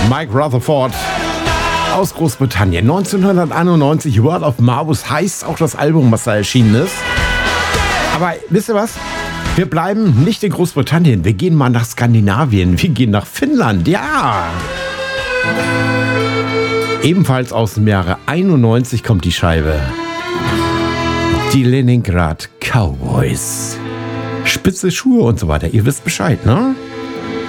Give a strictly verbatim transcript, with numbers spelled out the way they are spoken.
Mike Rutherford aus Großbritannien. neunzehnhunderteinundneunzig, World of Marvus heißt auch das Album, was da erschienen ist. Aber wisst ihr was? Wir bleiben nicht in Großbritannien. Wir gehen mal nach Skandinavien. Wir gehen nach Finnland. Ja! Ebenfalls aus dem Jahre einundneunzig kommt die Scheibe. Die Leningrad Cowboys. Spitze Schuhe und so weiter. Ihr wisst Bescheid, ne?